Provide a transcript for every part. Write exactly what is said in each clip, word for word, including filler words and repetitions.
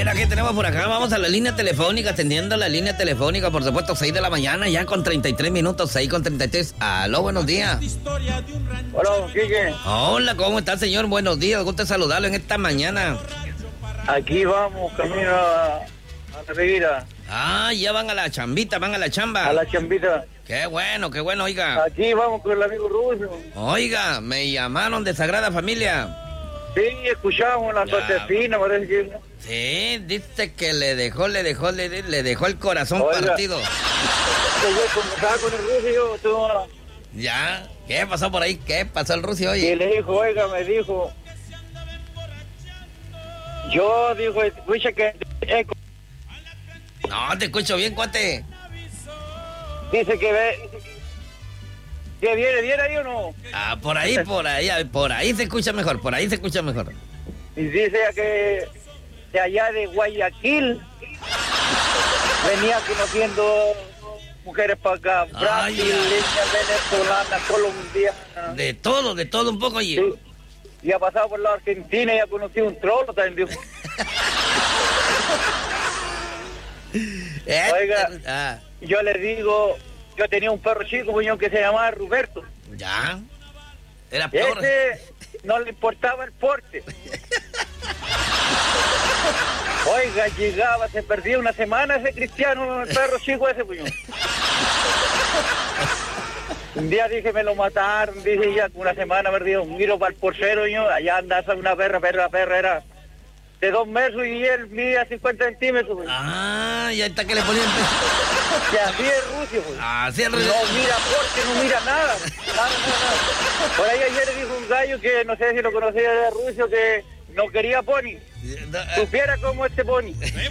ver, aquí tenemos por acá, vamos a la línea telefónica, atendiendo la línea telefónica, por supuesto, seis de la mañana, ya con treinta y tres minutos, seis con treinta y tres. Aló, buenos días. Hola, don Quique. Hola, ¿cómo está, señor? Buenos días, gusto saludarlo en esta mañana. Aquí vamos, camino a, a la Riviera. Ah, ya van a la chambita, van a la chamba. A la chambita. Qué bueno, qué bueno, oiga. Aquí vamos con el amigo Ruso. Oiga, me llamaron de Sagrada Familia. Sí, escuchamos la notecina, parece que... Sí, dice que le dejó, le dejó, le, le dejó el corazón Oiga, partido. Yo conversaba con el Ruso y yo... Tú, ¿Ya? ¿Qué pasó por ahí? ¿Qué pasó el Ruso hoy? y le dijo, oiga, me dijo... Yo digo, escucha que... Eh, No, te escucho bien, cuate. dice que ve... ¿Que viene, viene ahí o no? Ah, por ahí, por ahí, por ahí se escucha mejor, por ahí se escucha mejor. Y dice que de allá de Guayaquil venía conociendo mujeres para acá, Ay, brasileñas, venezolanas, colombianas. De todo, de todo un poco, oye. Sí. Y ha pasado por la Argentina y ha conocido un trolo también, dijo. Eh, Oiga, ah, yo le digo, yo tenía un perro chico, muñón, que se llamaba Roberto. ya. Era peor. Ese no le importaba el porte. Oiga, llegaba, se perdía una semana ese cristiano, el perro chico ese, puñón. Un día dije, me lo mataron, dije, ya una semana perdido, miro para el porcero, yo, allá anda una perra, perra, la perra era de dos metros y él mide cincuenta centímetros, puñón. Ah, ya está que le ponían. Que así es Rusia, puñón. Así es. No mira porte, no mira nada. Nada, nada, nada. Por ahí ayer dijo un gallo que, no sé si lo conocía de Rusio, que no quería pony. Supiera cómo este pony.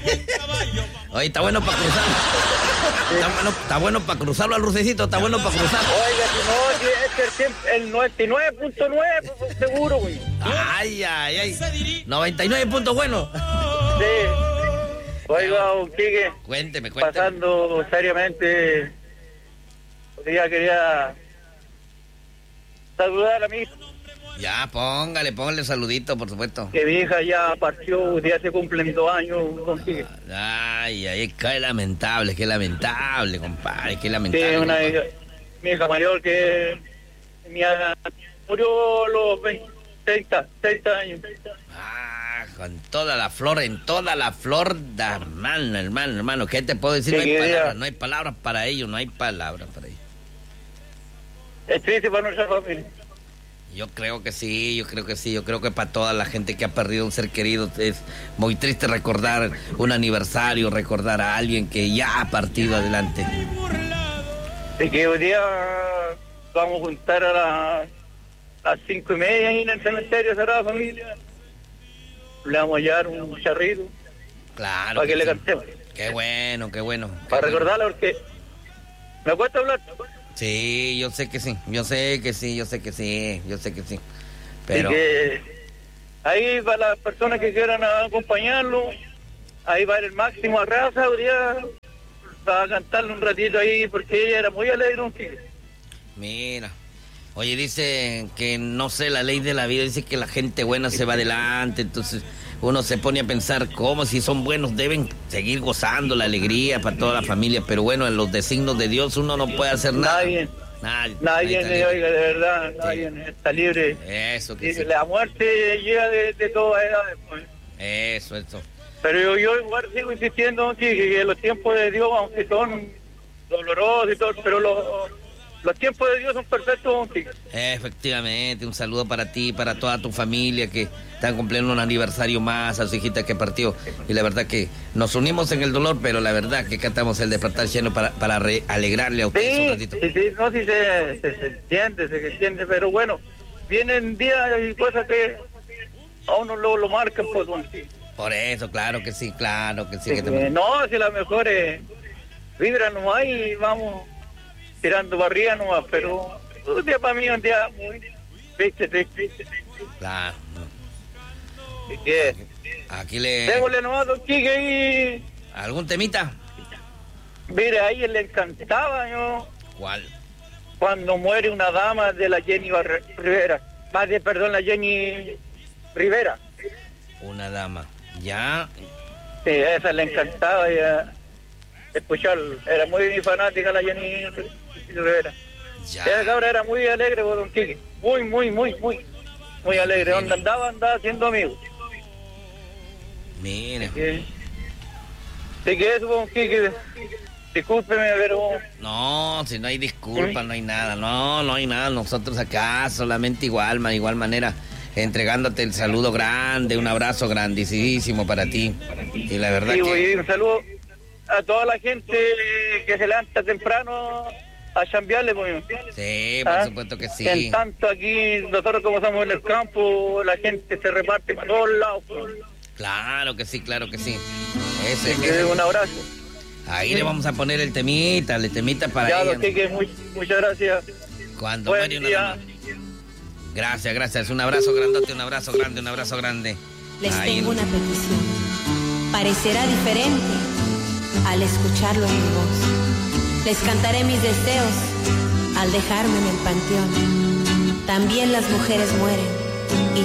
Oye, está bueno para cruzar. Está bueno, está bueno para cruzarlo al Rusecito, está bueno para cruzar. Oiga, si no, si es el, el noventa y nueve punto nueve, pues, seguro, güey. Ay, ay, ay. noventa y nueve puntos buenos. Sí. Oiga, don Quique. Cuénteme, cuénteme. Pasando seriamente, hoy día quería saludar a mi hija. Ya, póngale, póngale saludito, por supuesto. Que mi hija ya partió, hoy día se cumplen dos años, don Quique. Ay, ay, qué lamentable, qué lamentable, compadre, qué lamentable. Sí, una compadre. hija, mi hija mayor que tenía, murió a los veinte, treinta, treinta años. Ah, con toda la flor, en toda la flor de hermano, hermano, hermano. ¿Qué te puedo decir? Sí, No hay que palabras, ya. no hay palabras para ello, no hay palabras para ello. Es triste para nuestra familia. Yo creo que sí, yo creo que sí, yo creo que para toda la gente que ha perdido un ser querido es muy triste recordar un aniversario, recordar a alguien que ya ha partido adelante. Así que hoy día vamos a juntar a las, las cinco y media ahí en el cementerio Sagrada Familia. Le vamos a llevar un charrito Claro. para que, que le sí. cantemos. Qué bueno, qué bueno. Para Qué bueno. recordarle porque me cuesta hablar. Sí, yo sé que sí, yo sé que sí, yo sé que sí, yo sé que sí. Pero Así que ahí para las personas que quieran acompañarlo, ahí va el máximo a raza, hoy día va a cantarle un ratito ahí porque ella era muy alegre, un chico. mira, oye, dice que no sé, la ley de la vida dice que la gente buena se va adelante, entonces uno se pone a pensar cómo si son buenos deben seguir gozando la alegría para toda la familia, pero bueno, en los designios de Dios uno no puede hacer nada. Nadie, Nadie, nadie, está libre. oiga, de verdad, nadie está libre. Eso que Y sí. la muerte llega de, de todas edades, pues. Eso, eso. Pero yo, yo igual sigo insistiendo que, que los tiempos de Dios, aunque son dolorosos y todo, pero los, los tiempos de Dios son perfectos. Sí. Efectivamente, un saludo para ti, para toda tu familia que están cumpliendo un aniversario más, a su hijita que partió. Y la verdad que nos unimos en el dolor, pero la verdad que cantamos el despertar lleno para, para re- alegrarle a ustedes un Sí, ratito. sí, sí, no, sí se, se, se entiende, se entiende, pero bueno, vienen días y cosas que a uno luego lo marcan, pues, bueno, sí. Por eso, claro que sí, claro que sí. Sí, que te- eh, no, si las mejores vibras nomás y vamos tirando barriga nomás, pero un día para mí es un día muy triste, triste, triste. Claro. Así que, Aquí le... démosle nomás, don Quique, y ¿Algún temita? mire, a ella le encantaba, yo, ¿Cuál? cuando muere una dama de la Jenny Barre- Rivera, más de, perdón, la Jenny Rivera. Una dama. Ya. Sí, a esa le encantaba ya escuchar. Era muy fanática la Jenny Rivera. Ya. Esa cabra era muy alegre, pues, don Quique. Muy, muy, muy, muy. Muy alegre. Donde andaba, andaba haciendo amigos. Mire. Sí. Así que eso, don Quique. Discúlpeme, pero... No, si no hay disculpa, no hay nada. No, no hay nada. Nosotros acá solamente igual, de igual manera, entregándote el saludo grande, un abrazo grandísimo para ti. Y la verdad sí, que... Y un saludo a toda la gente que se levanta temprano a chambearle, pues. Sí, por ¿Ah? supuesto que sí. En tanto aquí, nosotros como estamos en el campo, la gente se reparte para todos lados, pues. Claro que sí, claro que sí. Ese, Así que ese- un abrazo. Ahí le vamos a poner el temita, el temita para Ya, ella. don Quique, muy- muchas gracias. Cuando Buen Mario día. nada más. Gracias, gracias. Un abrazo grandote, un abrazo grande, un abrazo grande. Les Ahí. tengo una petición. Parecerá diferente al escucharlo en mi voz. Les cantaré mis deseos al dejarme en el panteón. También las mujeres mueren